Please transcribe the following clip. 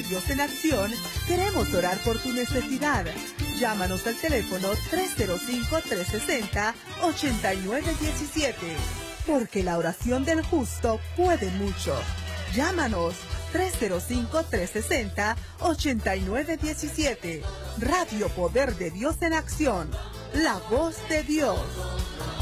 Dios en Acción, queremos orar por tu necesidad. Llámanos al teléfono 305-360-8917. Porque la oración del justo puede mucho. Llámanos 305-360-8917. Radio Poder de Dios en Acción. La voz de Dios.